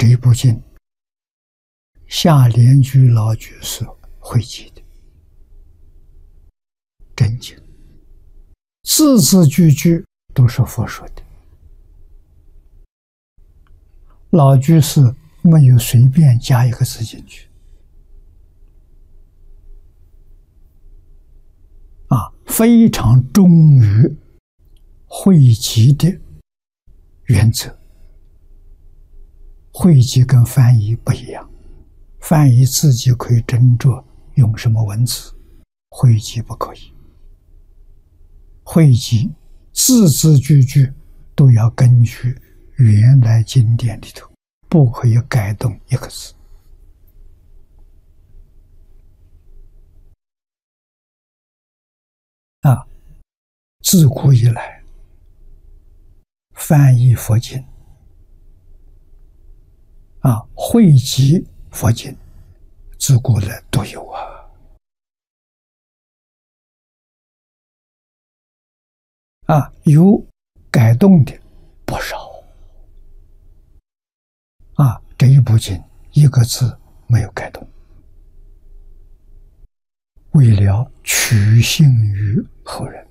这一部经，下莲居老居士汇集的真经，字字句句都是佛说的。老居士没有随便加一个字进去，非常忠于汇集的原则。汇集跟翻译不一样，翻译自己可以斟酌用什么文字，汇集不可以。汇集字字句句都要根据原来经典里头，不可以改动一个字。自古以来，翻译佛经汇集佛经，自古来都有有改动的不少这一部经一个字没有改动，为了取信于后人。